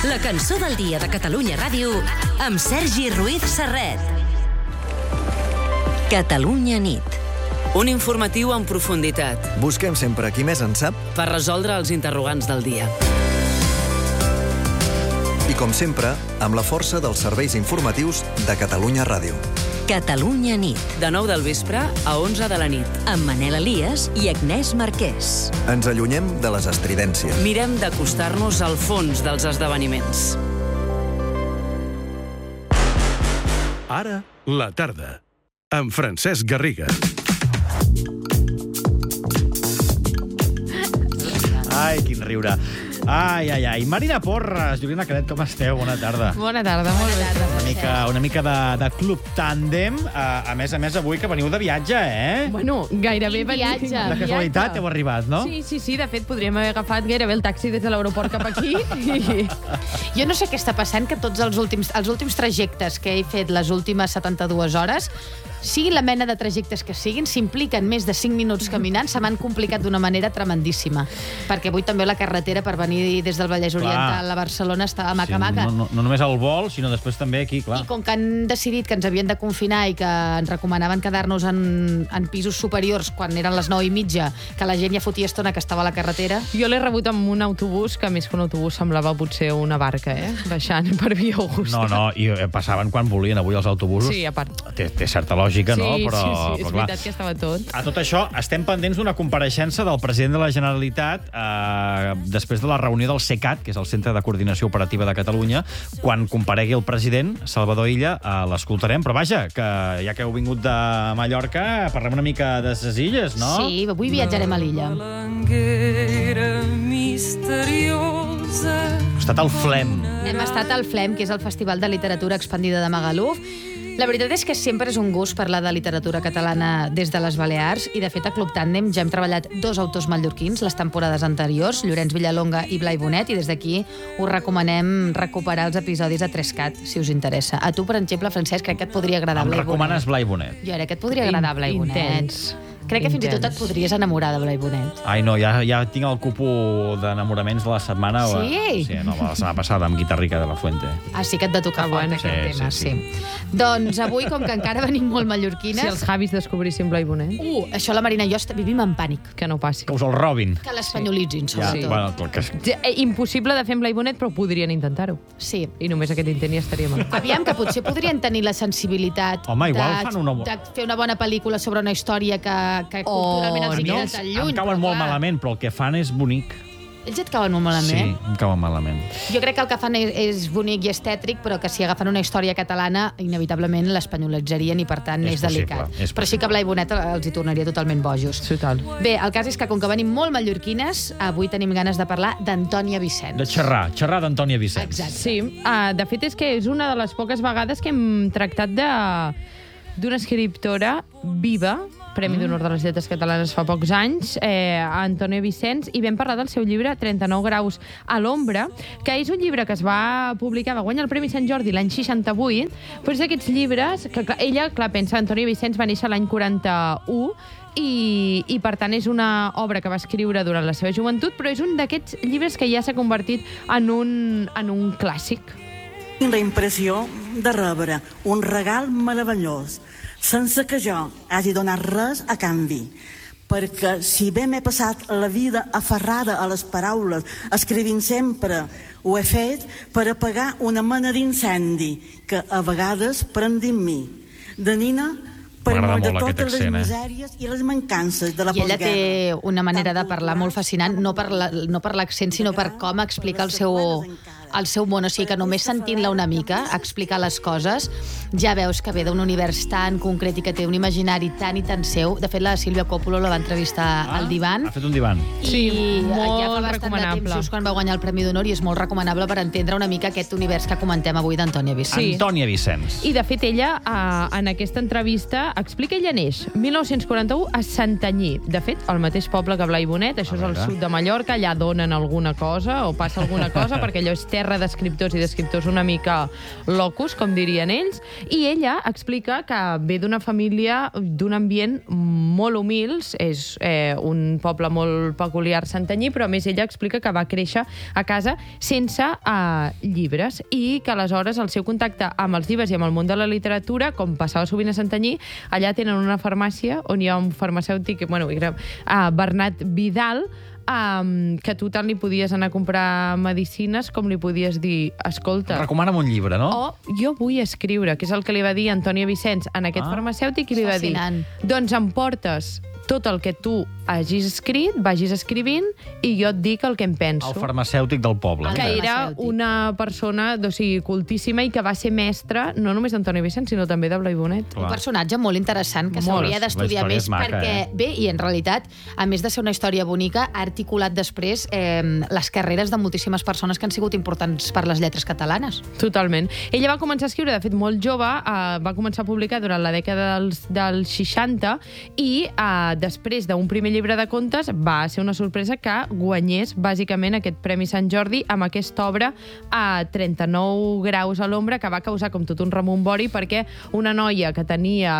La cançó del dia de Catalunya Ràdio amb Sergi Ruiz Serret. Catalunya nit. Un informatiu en profunditat. Busquem sempre qui més en sap. Per resoldre els interrogants del dia. I com sempre, amb la força dels serveis informatius de Catalunya Ràdio. Catalunya nit. De 9 del vespre a 11 de la nit. Amb Manel Elias i Agnès Marquès. Ens allunyem de les estridències. Mirem d'acostar-nos al fons dels esdeveniments. Ara, la tarda. Amb Francesc Garriga. Ai, quin riure. Ai. Marina Porres, Juliana Cadet, com esteu? Bona tarda. Bona tarda, molt bé. Una mica de club tàndem. A més, avui que veniu de viatge, eh? Bueno, gairebé viatge. De casualitat heu arribat, no? Sí, de fet, podríem haver agafat gairebé el taxi des de l'aeroport cap aquí. Jo no sé què està passant, que tots els últims trajectes que he fet les últimes 72 hores, siguin la mena de trajectes que siguin, s'impliquen més de 5 minuts caminant, se m'han complicat d'una manera tremendíssima. Perquè avui també la carretera per venir des del Vallès Oriental a Barcelona estava maca-maca. No només al vol, sinó després també aquí, clar. I com que han decidit que ens havien de confinar i que ens recomanaven quedar-nos en pisos superiors quan eren les 9:30, que la gent ja fotia estona que estava a la carretera... Jo l'he rebut amb un autobús, que més que un autobús semblava potser una barca, baixant per Via Augusta. No, i passaven quan volien avui els autobusos. Sí, a part. Té certa lògica, no? Sí, Però, és veritat que estava tot. A tot això, estem pendents d'una compareixença del president de la Generalitat després de la reunió del CECAT, que és el Centre de Coordinació Operativa de Catalunya. Quan comparegui el president, Salvador Illa, l'escoltarem. Però vaja, que ja que heu vingut de Mallorca, parlem una mica de ses illes, no? Sí, avui viatjarem a l'illa. Hem estat al FLEM. Hem estat al FLEM, que és el Festival de Literatura Expandida de Magaluf. La veritat és que sempre és un gust parlar de literatura catalana des de les Balears i, de fet, a Club Tàndem ja hem treballat 2 autors mallorquins les temporades anteriors, Llorenç Villalonga i Blai Bonet, i des d'aquí us recomanem recuperar els episodis a 3CAT, si us interessa. A tu, per exemple, Francesc, crec que et podria agradar Blai Bonet. Em recomanes Blai Bonet? Jo crec que et podria agradar Blai Bonet. Intens. Crec que fins i tot et podries enamorar de Blai Bonet. Ai, no, ja tinc el cupo d'enamoraments de la setmana. Sí? Sí, no, la setmana passada amb Guitarrica de la Fuente. Ah, sí que et va tocar fort aquest tema, sí. Doncs avui, com que encara venim molt mallorquines... Si els Javis descobrissin Blai Bonet. Això la Marina i jo vivim en pànic. Que no passi. Que us el robin. Que l'espanyolitzin, sobretot. Bueno, impossible de fer amb Blai Bonet, però podrien intentar-ho. Sí. I només aquest intent ja estaria mal. Aviam, que potser podrien tenir la sensibilitat Home, igual fan de fer una bona pel·lícula sobre una història que culturalment ens queda tan lluny. Em cauen molt malament, però el que fan és bonic. Ells et cauen molt malament? Sí, em cauen malament. Jo crec que el que fan és bonic i estètric, però que si agafen una història catalana, inevitablement l'espanyolitzarien i, per tant, és delicat. Però sí que Blai Bonet els hi tornaria totalment bojos. Total. Bé, el cas és que, com que venim molt mallorquines, avui tenim ganes de parlar d'Antònia Vicens. De xerrar d'Antònia Vicens. Exacte. Sí, de fet és que és una de les poques vegades que hem tractat d'una escriptora viva, Premi d'Honor de les Lletres Catalanes fa pocs anys, Antònia Vicens, i vam parlar del seu llibre 39 graus a l'ombra, que és un llibre que es va publicar, va guanyar el Premi Sant Jordi l'any 68, però és d'aquests llibres que ella, pensa, Antònia Vicens va néixer l'any 41, i per tant és una obra que va escriure durant la seva joventut, però és un d'aquests llibres que ja s'ha convertit en un clàssic. Tinc la impressió de rebre un regal meravellós, sense que jo hagi donat res a canvi. Perquè si bé m'he passat la vida aferrada a les paraules, escrivint sempre, ho he fet per apagar una mena d'incendi que a vegades prem dins mi. De nina, per molt de totes les misèries i les mancances de la postguerra. I ella té una manera de parlar molt fascinant, no per l'accent, sinó per com explica el seu món. O sigui que només sentint-la una mica explicar les coses, ja veus que ve d'un univers tan concret i que té un imaginari tan i tan seu. De fet, la Sílvia Coppola la va entrevistar al Divan. Ha fet un divan. Sí, ja fa bastant de temps, just quan va guanyar el Premi d'Honor, i és molt recomanable per entendre una mica aquest univers que comentem avui d'Antònia Vicens. Sí. Antònia Vicens. I, de fet, ella, en aquesta entrevista, explica ella neix 1941 a Santanyí. De fet, el mateix poble que Blai Bonet, això és al sud de Mallorca, allà donen alguna cosa o passa alguna cosa, perquè allò és terra guerra d'escriptors i d'escriptors una mica locos, com dirien ells, i ella explica que ve d'una família d'un ambient molt humils, és un poble molt peculiar santanyí, però a més ella explica que va créixer a casa sense llibres i que aleshores el seu contacte amb els llibres i amb el món de la literatura, com passava sovint a Santanyí, allà tenen una farmàcia on hi ha un farmacèutic, Bernat Vidal, que tu tant li podies anar a comprar medicines com li podies dir, escolta... Recomana'm un llibre, no? O jo vull escriure, que és el que li va dir Antònia Vicenç en aquest farmacèutic, i li va dir, doncs em portes tot el que tu hagis escrit, vagis escrivint, i jo et dic el que em penso. El farmacèutic del poble. Que era una persona cultíssima i que va ser mestra, no només d'Antoni Vicenç, sinó també de Blai Bonet. Un personatge molt interessant que s'hauria d'estudiar més perquè, bé, i en realitat, a més de ser una història bonica, ha articulat després les carreres de moltíssimes persones que han sigut importants per les lletres catalanes. Totalment. Ella va començar a escriure, de fet, molt jove, va començar a publicar durant la dècada dels 60 i després d'un primer llibre de contes va ser una sorpresa que guanyés bàsicament aquest Premi Sant Jordi amb aquesta obra a 39 graus a l'ombra, que va causar com tot un remombori perquè una noia que tenia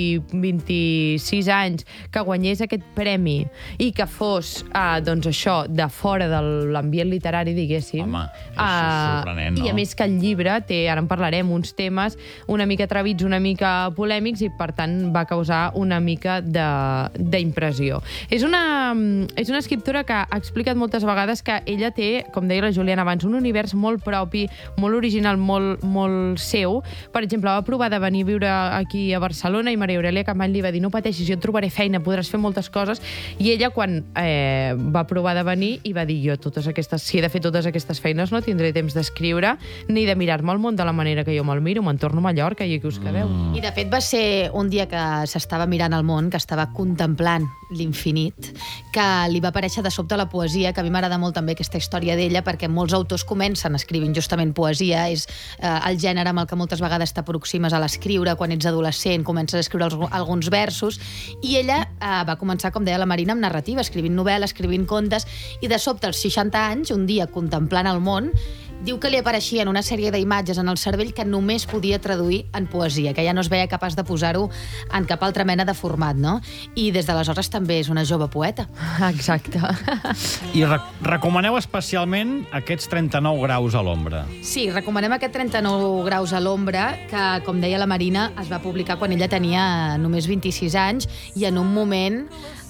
26 anys que guanyés aquest premi i que fos, doncs això, de fora de l'ambient literari, diguéssim. Home, és sorprenent, no? I a més que el llibre té, ara en parlarem, uns temes una mica atrevits, una mica polèmics i per tant va causar una mica d'impressió. És una escriptora que ha explicat moltes vegades que ella té, com deia la Juliana abans, un univers molt propi, molt original, molt seu. Per exemple, va provar de venir a viure aquí a Barcelona i Maria Aurelia Capmany li va dir, no pateixis, jo et trobaré feina, podràs fer moltes coses. I ella, quan va provar de venir, i va dir, jo si he de fer totes aquestes feines no tindré temps d'escriure ni de mirar-me el món de la manera que jo me'l miro, me'n torno a Mallorca i aquí us quedeu. I de fet va ser un dia que s'estava mirant el món, que estava contemplant l'infinit, que li va aparèixer de sobte la poesia, que a mi m'agrada molt també aquesta història d'ella, perquè molts autors comencen escrivint justament poesia, és el gènere amb el que moltes vegades t'aproximes a l'escriure, quan ets adolescent, comences a escriure alguns versos, i ella va començar, com deia la Marina, amb narrativa, escrivint novel·la, escrivint contes, i de sobte, als 60 anys, un dia contemplant el món, diu que li apareixien una sèrie d'imatges en el cervell que només podia traduir en poesia, que ja no es veia capaç de posar-ho en cap altra mena de format, no? I des d'aleshores també és una jove poeta. Exacte. I recomaneu especialment aquests 39 graus a l'ombra. Sí, recomanem aquest 39 graus a l'ombra, que, com deia la Marina, es va publicar quan ella tenia només 26 anys i en un moment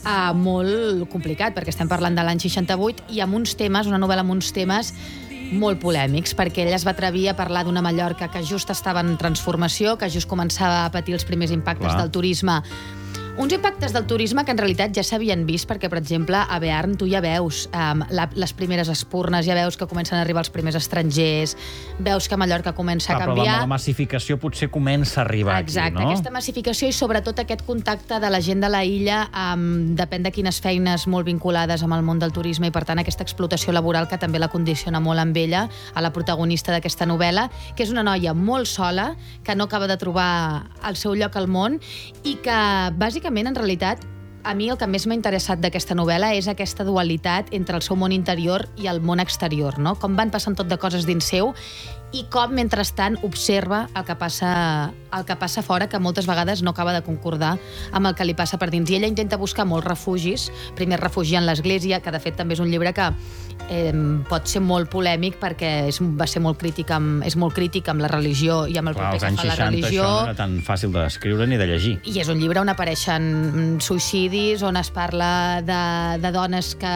molt complicat, perquè estem parlant de l'any 68 i amb uns temes, una novel·la amb uns temes molt polèmics, perquè ella es va atrevir a parlar d'una Mallorca que just estava en transformació, que just començava a patir els primers impactes del turisme. Uns impactes del turisme que en realitat ja s'havien vist, perquè, per exemple, a Bearn tu ja veus les primeres espurnes, ja veus que comencen a arribar els primers estrangers, veus que Mallorca comença a canviar. Però la massificació potser comença a arribar aquí, no? Exacte, aquesta massificació i sobretot aquest contacte de la gent de la illa, depèn de quines feines molt vinculades amb el món del turisme i, per tant, aquesta explotació laboral que també la condiciona molt amb ella, a la protagonista d'aquesta novel·la, que és una noia molt sola, que no acaba de trobar el seu lloc al món i que, bàsicament, en realitat, a mi el que més m'ha interessat d'aquesta novel·la és aquesta dualitat entre el seu món interior i el món exterior, no? Com van passant tot de coses dins seu i com, mentrestant, observa el que passa fora, que moltes vegades no acaba de concordar amb el que li passa per dins. I ella intenta buscar molts refugis, primer refugi en l'Església, que de fet també és un llibre que pot ser molt polèmic perquè és molt crític amb la religió i amb el paper que fa la religió. Això no era tan fàcil d'escriure ni de llegir. I és un llibre on apareixen suïcidis, on es parla de dones que...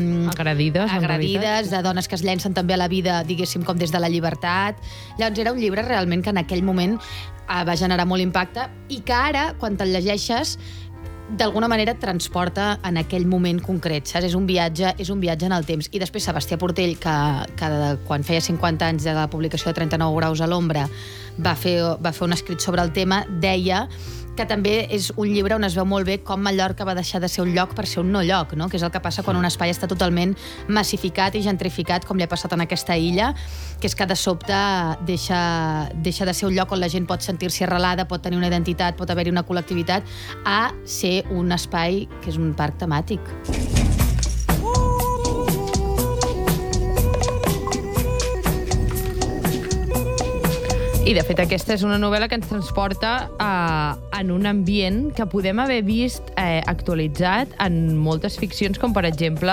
agredides, de dones que es llencen també a la vida, diguéssim, com des de la llibertat. Llavors era un llibre realment que en aquell moment va generar molt impacte i que ara, quan te'l llegeixes, d'alguna manera et transporta en aquell moment concret, saps? És un viatge en el temps. I després Sebastià Portell, que quan feia 50 anys de la publicació de 39 graus a l'ombra va fer un escrit sobre el tema, deia que també és un llibre on es veu molt bé com Mallorca va deixar de ser un lloc per ser un no lloc, no? Que és el que passa quan un espai està totalment massificat i gentrificat, com li ha passat en aquesta illa, que és que de sobte deixa de ser un lloc on la gent pot sentir-s'hi arrelada, pot tenir una identitat, pot haver-hi una col·lectivitat, a ser un espai que és un parc temàtic. I, de fet, aquesta és una novel·la que ens transporta en un ambient que podem haver vist actualitzat en moltes ficcions, com, per exemple,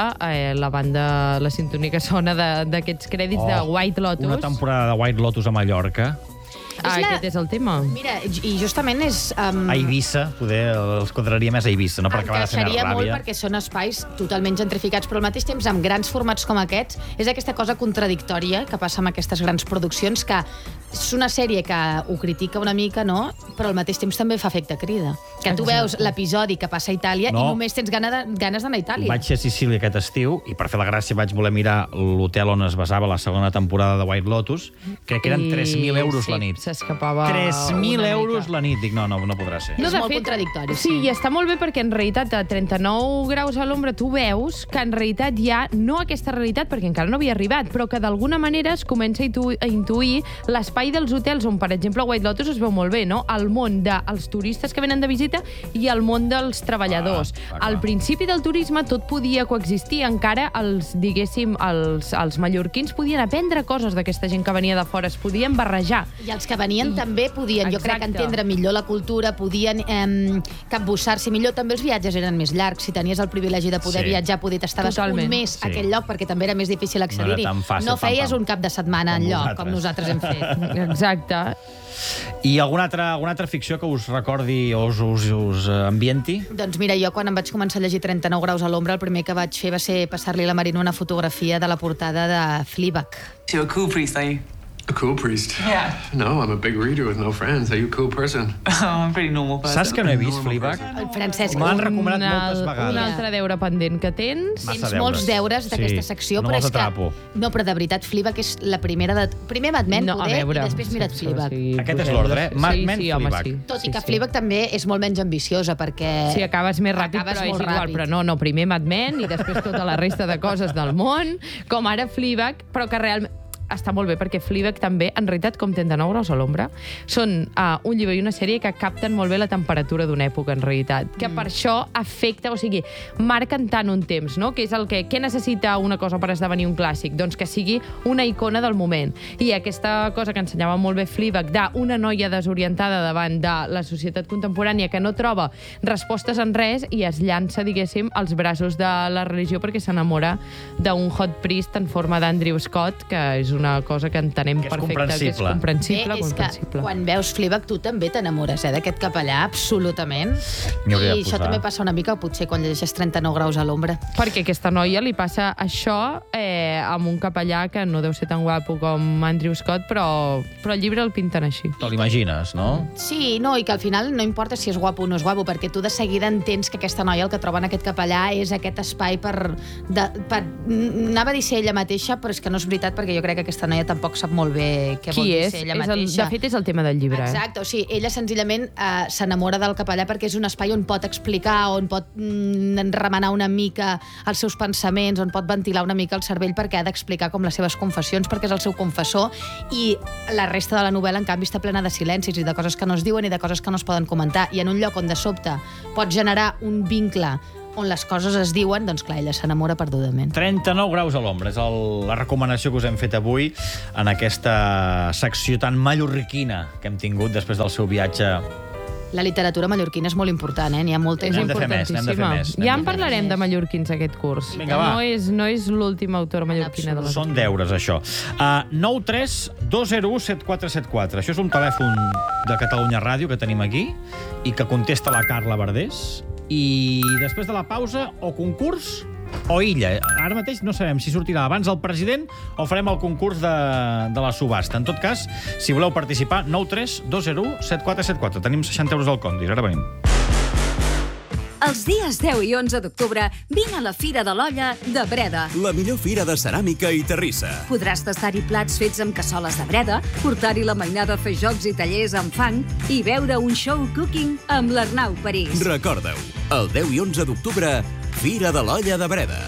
la sintonia que sona d'aquests crèdits de White Lotus. Una temporada de White Lotus a Mallorca. Aquest és el tema. Mira, i justament és... A Eivissa, poder els quadraria més a Eivissa, no per acabar de fer més ràbia. Encaixaria molt perquè són espais totalment gentrificats, però al mateix temps, amb grans formats com aquests, és aquesta cosa contradictòria que passa amb aquestes grans produccions, que és una sèrie que ho critica una mica, no? Però al mateix temps també fa efecte crida. Que tu veus l'episodi que passa a Itàlia i només tens ganes d'anar a Itàlia. Vaig ser a Sicília aquest estiu i, per fer la gràcia, vaig voler mirar l'hotel on es basava la segona temporada de White Lotus. Crec que eren 3.000 euros la nit. S'escapava 3.000 euros la nit. Dic, no podrà ser. És molt contradictori. Sí, i està molt bé perquè en realitat a 39 graus a l'ombra tu veus que en realitat hi ha, no aquesta realitat perquè encara no havia arribat, però que d'alguna manera es comença a intuir l'espai dels hotels on, per exemple, White Lotus es veu molt bé, no? El món dels turistes que venen de visita i el món dels treballadors. Al principi del turisme tot podia coexistir, encara diguéssim, els mallorquins podien aprendre coses d'aquesta gent que venia de fora, es podien barrejar. I els que venien també podien, jo crec, entendre millor la cultura, podien capbussar-se millor. També els viatges eren més llargs. Si tenies el privilegi de poder viatjar, poder estaves un mes a aquell lloc, perquè també era més difícil accedir-hi. No feies un cap de setmana en lloc, com nosaltres hem fet. Exacte. I alguna altra ficció que us recordi o us ambienti? Doncs mira, jo quan em vaig començar a llegir 39 graus a l'ombra, el primer que vaig fer va ser passar-li a la Marina una fotografia de la portada de Fleabag. You're a cool priest, are you? A cool priest? Yeah. No, I'm a big reader with no friends. Are you a cool person? I'm a pretty normal person. Saps que no he vist Fleabag? Francesc, m'han recomanat moltes vegades. Un altre deure pendent que tens. Tens molts deures d'aquesta secció, però és que... No, però de veritat, Fleabag és la primera de... Primer Mad Men, poder, i després mira't Fleabag. Aquest és l'ordre, Mad Men, Fleabag. Tot i que Fleabag també és molt menys ambiciosa, perquè... Sí, acabes més ràpid, però és igual. Però no, primer Mad Men i després tota la resta de coses del món, com ara Fleabag, però que realment... Està molt bé, perquè Fleabag també, en realitat, com 39 graus a l'ombra, són un llibre i una sèrie que capten molt bé la temperatura d'una època, en realitat. Que per això afecta, o sigui, marquen tant un temps, no? Que és el que... Què necessita una cosa per esdevenir un clàssic? Doncs que sigui una icona del moment. I aquesta cosa que ensenyava molt bé Fleabag, d'una noia desorientada davant de la societat contemporània que no troba respostes en res i es llança, diguéssim, als braços de la religió perquè s'enamora d'un hot priest en forma d'Andrew Scott, que és una cosa que entenem perfecte, que és comprensible. És que quan veus Fleabag tu també t'enamores d'aquest capellà, absolutament. I això també passa una mica, potser, quan llegeixes 39 graus a l'ombra. Perquè a aquesta noia li passa això amb un capellà que no deu ser tan guapo com Andrew Scott, però el llibre el pinten així. Te l'imagines, no? Sí, no, i que al final no importa si és guapo o no és guapo, perquè tu de seguida entens que aquesta noia, el que troba en aquest capellà, és aquest espai per... Anava a dir ser ella mateixa, però és que no és veritat, perquè jo crec que aquesta noia tampoc sap molt bé què vol dir ser ella mateixa. De fet, és el tema del llibre. Exacte, o sigui, ella senzillament s'enamora del capellà perquè és un espai on pot explicar, on pot remenar una mica els seus pensaments, on pot ventilar una mica el cervell perquè ha d'explicar com les seves confessions, perquè és el seu confessor, i la resta de la novel·la, en canvi, està plena de silencis i de coses que no es diuen i de coses que no es poden comentar. I en un lloc on de sobte pot generar un vincle on les coses es diuen, doncs clar, ella s'enamora perdudament. 39 graus a l'ombra és la recomanació que us hem fet avui en aquesta secció tan mallorquina que hem tingut després del seu viatge. La literatura mallorquina és molt important, N'hi ha molta... N'hem de fer més. Ja en parlarem de mallorquins aquest curs. Vinga, va. No és l'última autora mallorquina de la... Són deures, això. 93 201 7474. Això és un telèfon de Catalunya Ràdio que tenim aquí i que contesta la Carla Verdés. I després de la pausa, o concurs o illa. Ara mateix no sabem si sortirà abans el president o farem el concurs de la subhasta. En tot cas, si voleu participar, 93 201 7474. Tenim 60 euros al Condis. Ara venim. Els dies 10 i 11 d'octubre vine a la Fira de l'Olla de Breda. La millor fira de ceràmica i terrissa. Podràs tastar-hi plats fets amb cassoles de Breda, portar-hi la mainada a fer jocs i tallers amb fang i veure un show cooking amb l'Arnau París. Recorda-ho, el 10 i 11 d'octubre, Fira de l'Olla de Breda.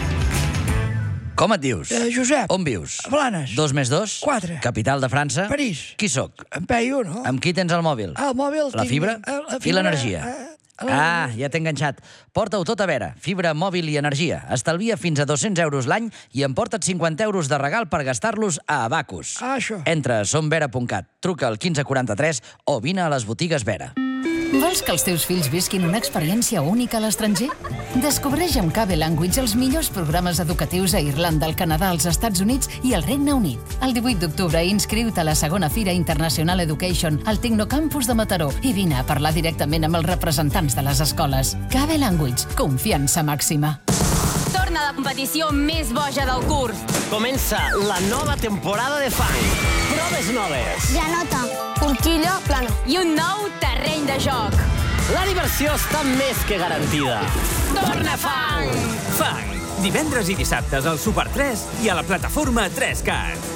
Com et dius? Josep. On vius? A Blanes. 2 més 2? 4. Capital de França? París. Qui sóc? En Peyu, no? Amb qui tens el mòbil? El mòbil La fibra? I l'energia? Ah, ja t'he enganxat. Porta-ho tot a Vera. Fibra, mòbil i energia. Estalvia fins a 200 euros l'any i emporta't 50 euros de regal per gastar-los a Abacus. Això. Entra a somvera.cat, truca al 1543 o vine a les botigues Vera. Vols que els teus fills visquin una experiència única a l'estranger? Descobreix amb KB Language els millors programes educatius a Irlanda, al Canadà, als Estats Units i al Regne Unit. El 18 d'octubre inscriu-te a la segona Fira International Education al Tecnocampus de Mataró i vine a parlar directament amb els representants de les escoles. KB Language, confiança màxima. Torna la competició més boja del curs. Comença la nova temporada de fang. Proves noves. Granota, forquilla plana i un nou terreny de joc. La diversió està més que garantida. Torna Fang! Fang, divendres i dissabtes al Super 3 i a la plataforma 3Cat.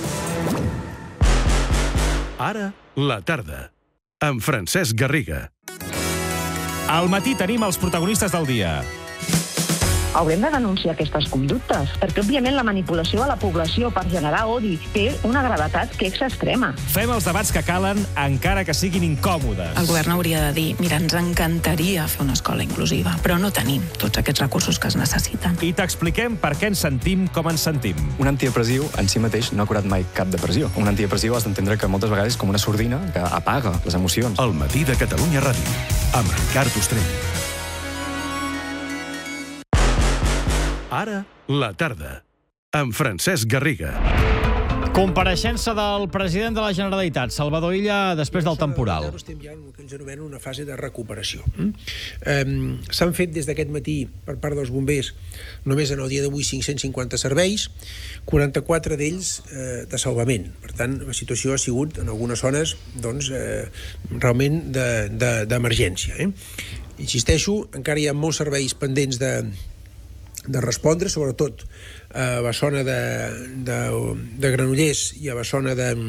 Ara, la tarda, amb Francesc Garriga. Al matí tenim els protagonistes del dia. Haurem de denunciar aquestes conductes, perquè, òbviament, la manipulació a la població per generar odi té una gravetat que és extrema. Fem els debats que calen, encara que siguin incòmodes. El govern hauria de dir, mira, ens encantaria fer una escola inclusiva, però no tenim tots aquests recursos que es necessiten. I t'expliquem per què ens sentim com ens sentim. Un antidepressiu en si mateix no ha curat mai cap depressió. Un antidepressiu has d'entendre que moltes vegades és com una sordina que apaga les emocions. El matí de Catalunya Ràdio, amb Ricard Ostrell. Ara, la tarda, amb Francesc Garriga. Compareixença del president de la Generalitat, Salvador Illa, després del temporal. Estem ja en el que ens anomenen una fase de recuperació. S'han fet des d'aquest matí, per part dels bombers, només en el dia d'avui 550 serveis, 44 d'ells de salvament. Per tant, la situació ha sigut, en algunes zones, doncs, realment d'emergència. Insisteixo, encara hi ha molts serveis pendents de respondre, sobretot a la zona de Granollers i a la zona del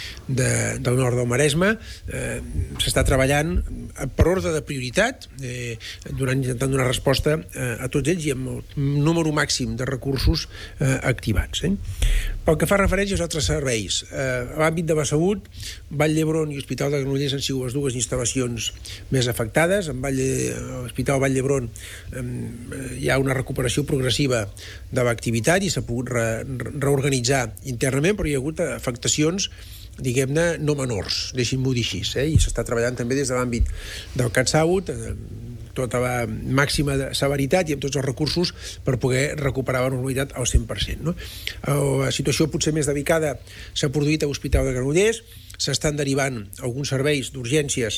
nord del Maresme. S'està treballant per ordre de prioritat, intentant donar resposta a tots ells i amb el número màxim de recursos activats. Pel que fa referència als altres serveis, a l'àmbit de la salut, Vall d'Hebron i Hospital de Granollers han sigut les dues instal·lacions més afectades. A l'Hospital Vall d'Hebron hi ha una recuperació progressiva de l'activitat i s'ha pogut reorganitzar internament, però hi ha hagut afectacions, diguem-ne, no menors, deixin-m'ho dir així, i s'està treballant també des de l'àmbit del CatSalut, tota la màxima severitat i amb tots els recursos per poder recuperar la normalitat al 100%. La situació potser més delicada s'ha produït a l'Hospital de Granollers, s'estan derivant alguns serveis d'urgències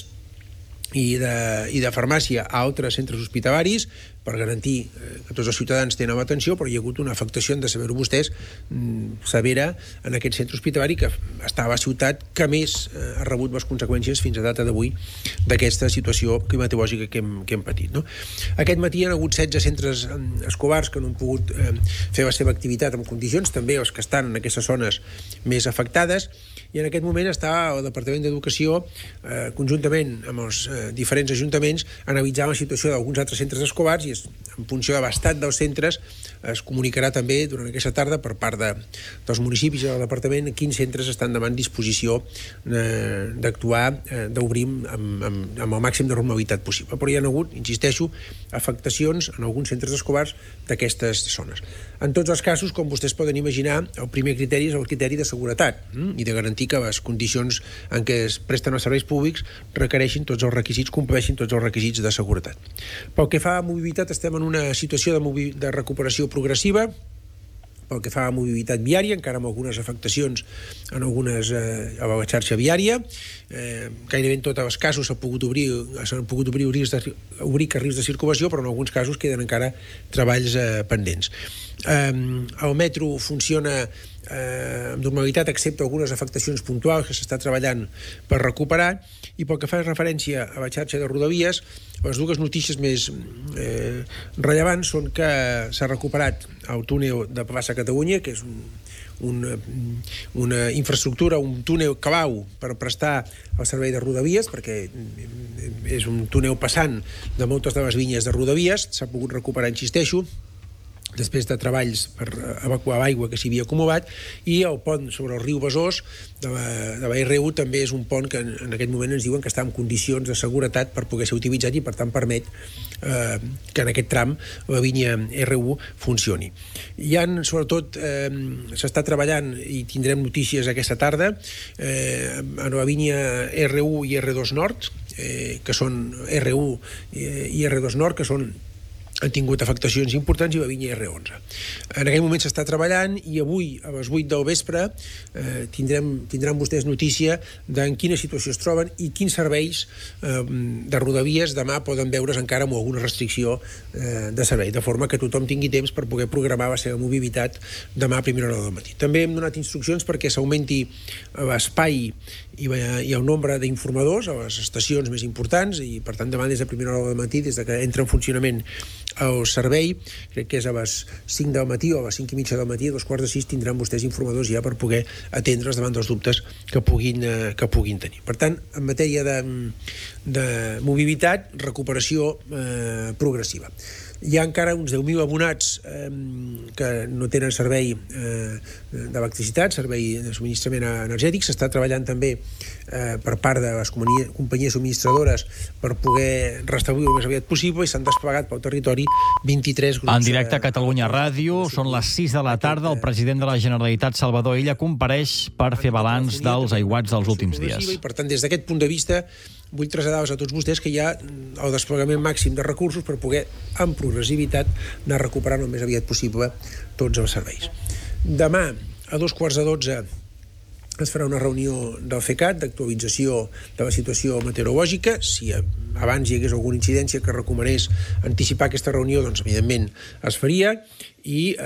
i de farmàcia a altres centres hospitalaris per garantir que tots els ciutadans tenen l'atenció, però hi ha hagut una afectació, han de saber-ho vostès, severa en aquest centre hospitalari que està a la ciutat que més ha rebut les conseqüències fins a data d'avui d'aquesta situació climatològica que hem patit. Aquest matí hi ha hagut 16 centres escolars que no han pogut fer la seva activitat en condicions, també els que estan en aquestes zones més afectades, i en aquest moment està el Departament d'Educació, conjuntament amb els diferents ajuntaments, analitzant la situació d'alguns altres centres escolars i en funció de l'estat dels centres es comunicarà també durant aquesta tarda per part dels municipis i del departament quins centres estan davant disposició d'actuar, d'obrir amb el màxim de normalitat possible. Però hi ha hagut, insisteixo, afectacions en alguns centres escolars d'aquestes zones. En tots els casos, com vostès poden imaginar, el primer criteri és el criteri de seguretat i de garantir que les condicions en què es presten els serveis públics requereixin tots els requisits, compleixin tots els requisits de seguretat. Pel que fa a mobilitat, estem en una situació de recuperació progressiva. Pel que fa a mobilitat viària, encara amb algunes afectacions a la xarxa viària. Gairebé en tots els casos s'han pogut obrir carrils de circulació, però en alguns casos queden encara treballs pendents. El metro funciona amb normalitat, excepte algunes afectacions puntuals que s'està treballant per recuperar. I pel que fa referència a la xarxa de Rodalies, les dues notícies més rellevants són que s'ha recuperat el túnel de Plaça Catalunya, que és una infraestructura, un túnel clau per prestar el servei de Rodalies, perquè és un túnel passant de moltes de les línies de Rodalies. S'ha pogut recuperar, insisteixo. després de treballs per evacuar l'aigua que s'hi havia acumulat, i el pont sobre el riu Besòs de la R1 també és un pont que en aquest moment ens diuen que està en condicions de seguretat per poder ser utilitzat i per tant permet que en aquest tram la línia R1 funcioni. Sobretot s'està treballant i tindrem notícies aquesta tarda en la línia R1 i R2 Nord, que són R1 i R2 Nord, que han tingut afectacions importants, i la línia R11. En aquest moment s'està treballant i avui, a les 8 del vespre, tindran vostès notícia de en quina situació es troben i quins serveis de Rodalies demà poden veure's encara amb alguna restricció de servei, de forma que tothom tingui temps per poder programar la seva mobilitat demà a primera hora del matí. També hem donat instruccions perquè s'augmenti l'espai i el nombre d'informadors a les estacions més importants, i per tant demà des de primera hora del matí, des que entra en funcionament el servei, crec que és a les 5 del matí o a les 5 i mitja del matí, a 5:45 tindran vostès informadors ja per poder atendre's davant dels dubtes que puguin tenir. Per tant, en matèria de mobilitat, recuperació progressiva. Hi ha encara uns 10.000 abonats que no tenen servei d'electricitat, servei de subministrament energètic. S'està treballant també per part de les companyies subministradores per poder restablir el més aviat possible, i s'han desplegat pel territori 23 grups. En directe a Catalunya Ràdio, són les 6 de la tarda, el president de la Generalitat, Salvador Illa, compareix per fer balanç dels aiguats dels últims dies. I per tant, des d'aquest punt de vista, vull traslladar-vos a tots vostès que hi ha el desplegament màxim de recursos per poder, amb progressivitat, anar recuperant el més aviat possible tots els serveis. Demà, a 11:15, es farà una reunió del CECAT d'actualització de la situació meteorològica. Si abans hi hagués alguna incidència que recomanés anticipar aquesta reunió, doncs evidentment es faria, i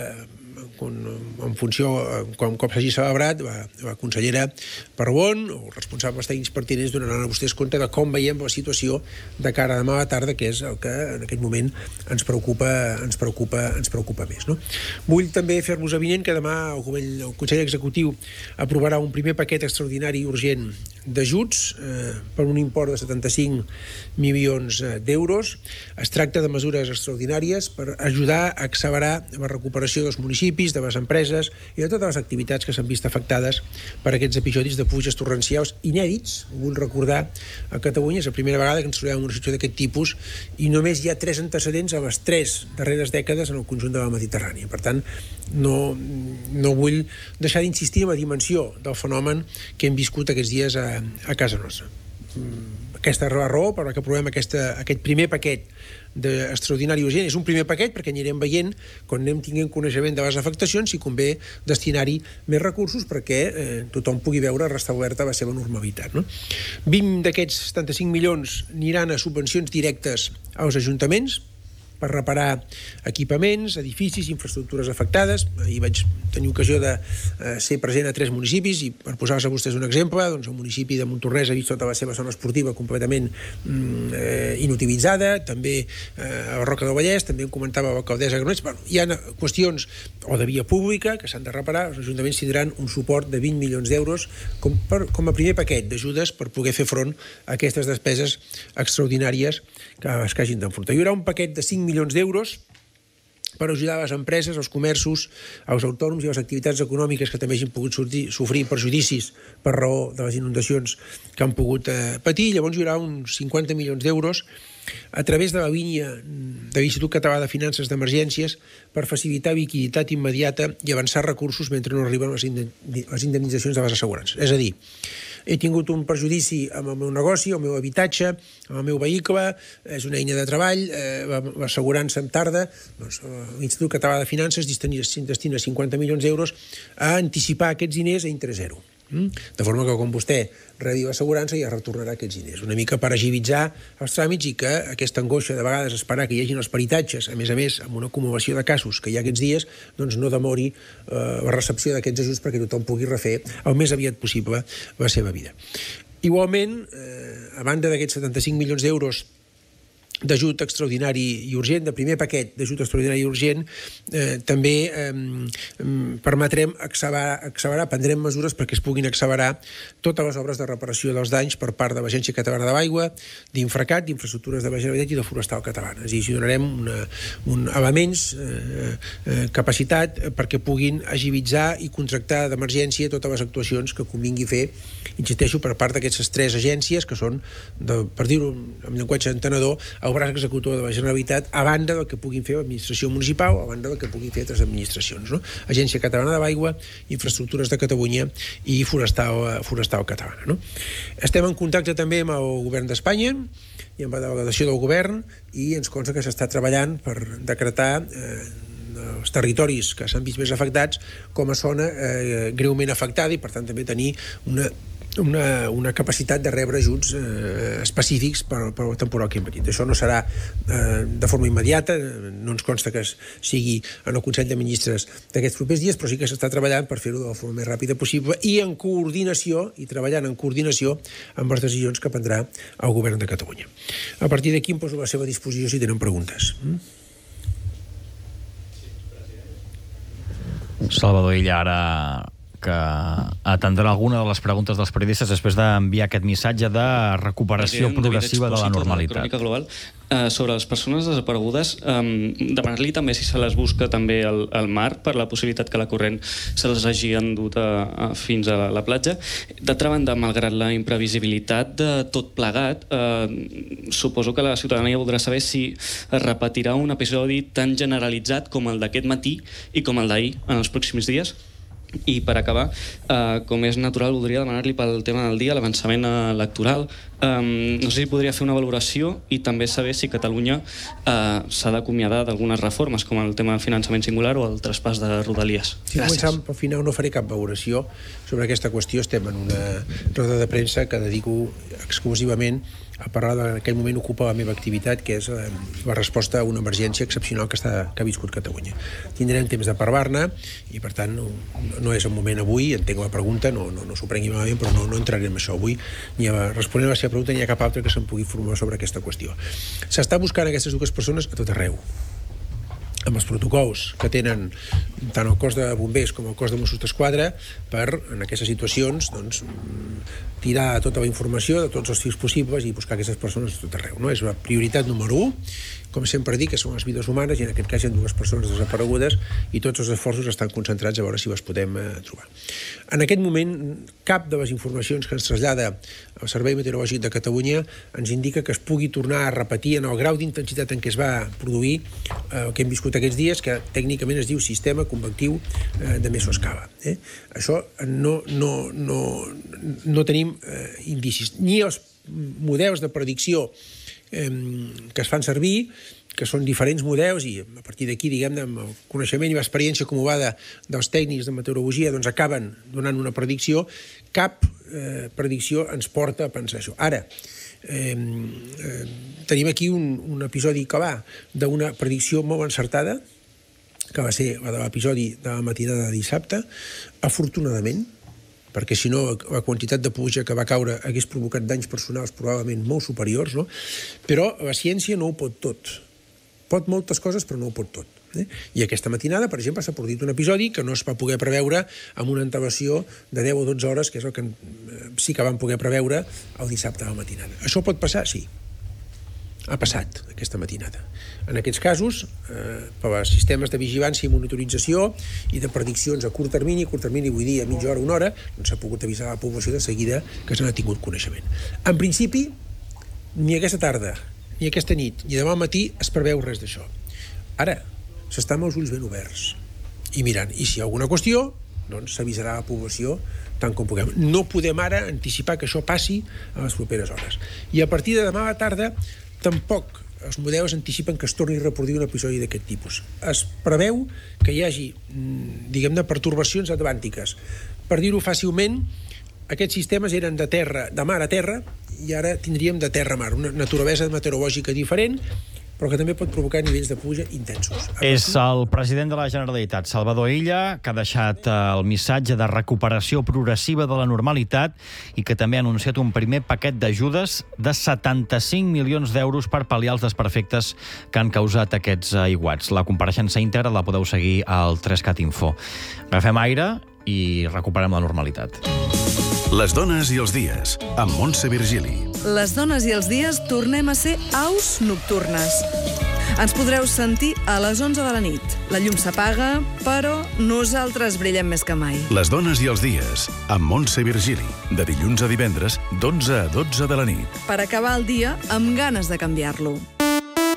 en funció, un cop s'hagi celebrat, la consellera Parbón o els responsables tècnics pertinents donaran a vostès compte de com veiem la situació de cara a demà a la tarda, que és el que en aquest moment ens preocupa més. No? Vull també fer-vos avinent que demà el Consell Executiu aprovarà un primer paquet extraordinari i urgent d'ajuts per un import de 75 milions d'euros. Es tracta de mesures extraordinàries per ajudar a accelerar la recuperació dels municipis, de les empreses i de totes les activitats que s'han vist afectades per aquests episodis de pluges torrencials inèdits. Vull recordar, a Catalunya és la primera vegada que ens trobem en una situació d'aquest tipus, i només hi ha 3 antecedents a les 3 darreres dècades en el conjunt de la Mediterrània. Per tant, no vull deixar d'insistir en la dimensió del fenomen que hem viscut aquests dies a casa nostra. Aquesta és la raó per la que aprovem aquest primer paquet d'extraordinari urgent. És un primer paquet perquè anirem veient, quan anem tinguent coneixement de les afectacions, si convé destinar-hi més recursos perquè tothom pugui veure restablerta la seva normalitat. 20 d'aquests 75 milions aniran a subvencions directes als ajuntaments per reparar equipaments, edificis, infraestructures afectades. Ahir vaig tenir ocasió de ser present a 3 municipis, i per posar-vos a vostès un exemple, doncs el municipi de Montornès ha vist tota la seva zona esportiva completament inutilitzada, també a Roca del Vallès, també em comentava l'alcaldessa Granollers. Hi ha qüestions o de via pública que s'han de reparar. Els ajuntaments tindran un suport de 20 milions d'euros com a primer paquet d'ajudes per poder fer front a aquestes despeses extraordinàries que hagin d'enfrontar. Hi haurà un paquet de 5 milions d'euros per ajudar les empreses, els comerços, els autònoms i les activitats econòmiques que també hagin pogut sofrir perjudicis per raó de les inundacions que han pogut patir. Llavors hi haurà uns 50 milions d'euros a través de la línia de l'Institut Català de Finances d'Emergències per facilitar liquiditat immediata i avançar recursos mentre no arriben les indemnitzacions de les assegurances. És a dir, he tingut un perjudici amb el meu negoci, el meu habitatge, amb el meu vehicle, és una eina de treball, l'assegurança em tarda, doncs l'Institut Català de Finances destina 50 milions d'euros a anticipar aquests diners a interès zero. De forma que quan vostè rebi l'assegurança ja retornarà aquests diners. Una mica per agilitzar els tràmits i que aquesta angoixa de vegades esperar que hi hagin els peritatges, a més, amb una acumulació de casos que hi ha aquests dies, doncs no demori la recepció d'aquests ajuts perquè tothom pugui refer el més aviat possible la seva vida. Igualment, a banda d'aquests 75 milions d'euros d'ajut extraordinari i urgent, de primer paquet d'ajut extraordinari i urgent, també permetrem accelerar, prendrem mesures perquè es puguin accelerar totes les obres de reparació dels danys per part de l'Agència Catalana de l'Aigua, d'Infracat, d'Infraestructures de la Generalitat i de Forestal Catalana. És a dir, si donarem elements, capacitat, perquè puguin agilitzar i contractar d'emergència totes les actuacions que convingui fer, insisteixo, per part d'aquestes 3 agències, que són, per dir-ho en llenguatge entenedor, el braç executor de la Generalitat, a banda del que puguin fer l'administració municipal, a banda del que puguin fer altres administracions, no? Agència Catalana de l'Aigua, Infraestructures de Catalunya i Forestal Catalana, no? Estem en contacte també amb el govern d'Espanya i amb la delegació del govern, i ens consta que s'està treballant per decretar els territoris que s'han vist més afectats com a zona greument afectada, i per tant també tenir una capacitat de rebre ajuts específics per al temporal que hem patit. Això no serà de forma immediata, no ens consta que sigui en el Consell de Ministres d'aquests propers dies, però sí que s'està treballant per fer-ho de la forma més ràpida possible i en coordinació, i treballant en coordinació amb les decisions que prendrà el govern de Catalunya. A partir d'aquí em poso a la seva disposició si tenen preguntes. Salvador Illa, ara que atendrà alguna de les preguntes dels periodistes després d'enviar aquest missatge de recuperació progressiva de la normalitat. Crònica Global, sobre les persones desaparegudes, demanar-li també si se les busca també al mar per la possibilitat que la corrent se les hagi endut fins a la platja. D'altra banda, malgrat la imprevisibilitat de tot plegat, suposo que la ciutadania voldrà saber si es repetirà un episodi tan generalitzat com el d'aquest matí i com el d'ahir en els pròxims dies. I per acabar, com és natural, voldria demanar-li pel tema del dia, l'avançament electoral. No sé si podria fer una valoració i també saber si Catalunya s'ha d'acomiadar d'algunes reformes, com el tema del finançament singular o el traspàs de Rodalies. Si començam, al final no faré cap valoració sobre aquesta qüestió. Estem en una roda de premsa que dedico exclusivament a parlar d'aquell moment ocupa la meva activitat, que és la resposta a una emergència excepcional que ha viscut Catalunya. Tindrem temps de parlar-ne i, per tant, no és el moment avui, entenc la pregunta, no s'ho prengui malament, però no entraré en això avui, ni a respondre a la seva pregunta ni a cap altra que se'n pugui formar sobre aquesta qüestió. S'està buscant aquestes dues persones a tot arreu, amb els protocols que tenen tant el cos de bombers com el cos de Mossos d'Esquadra per, en aquestes situacions, doncs, tirar tota la informació de tots els fils possibles i buscar aquestes persones a tot arreu. No? És la prioritat número 1, com sempre dic, que són les vides humanes, i en aquest cas hi ha 2 persones desaparegudes i tots els esforços estan concentrats a veure si les podem trobar. En aquest moment, cap de les informacions que ens trasllada el Servei Meteorològic de Catalunya ens indica que es pugui tornar a repetir en el grau d'intensitat en què es va produir el que hem viscut aquests dies, que tècnicament es diu sistema convectiu de mesoscala. Això no tenim indicis. Ni els models de predicció que es fan servir, que són diferents models, i a partir d'aquí, diguem-ne, amb el coneixement i l'experiència acumulada dels tècnics de meteorologia, doncs acaben donant una predicció. Cap predicció ens porta a pensar això. Ara, tenim aquí un episodi que va d'una predicció molt encertada, que va ser la de l'episodi de la matinada de dissabte, afortunadament, perquè si no la quantitat de pluja que va caure hagués provocat danys personals probablement molt superiors, no? Però la ciència no ho pot tot. Pot moltes coses, però no ho pot tot. I aquesta matinada, per exemple, s'ha produït un episodi que no es va poder preveure amb una antelació de 10 o 12 hores, que és el que sí que vam poder preveure el dissabte a la matinada. Això pot passar? Sí. Ha passat aquesta matinada. En aquests casos, per als sistemes de vigilància i monitorització i de prediccions a curt termini vull dir a mitja hora, una hora, doncs s'ha pogut avisar a la població de seguida que se n'ha tingut coneixement. En principi, ni aquesta tarda, ni aquesta nit, ni demà al matí es preveu res d'això. Ara, s'està amb els ulls ben oberts i mirant. I si hi ha alguna qüestió, doncs s'avisarà a la població tant com puguem. No podem ara anticipar que això passi a les properes hores. I a partir de demà a la tarda tampoc els models anticipen que es torni a reproduir un episodi d'aquest tipus. Es preveu que hi hagi, diguem-ne, pertorbacions atlàntiques. Per dir-ho fàcilment, aquests sistemes eren de mar a terra i ara tindríem de terra a mar, una naturalesa meteorològica diferent però que també pot provocar nivells de pluja intensos. És el president de la Generalitat, Salvador Illa, que ha deixat el missatge de recuperació progressiva de la normalitat i que també ha anunciat un primer paquet d'ajudes de 75 milions d'euros per pal·liar els desperfectes que han causat aquests aiguats. La compareixença íntegra la podeu seguir al 3cat Info. Agafem aire i recuperem la normalitat. Les dones i els dies, amb Montse Virgili. Les dones i els dies tornem a ser aus nocturnes. Ens podreu sentir a les 11 de la nit. La llum s'apaga, però nosaltres brillem més que mai. Les dones i els dies, amb Montse Virgili. De dilluns a divendres, d'11 a 12 de la nit. Per acabar el dia amb ganes de canviar-lo.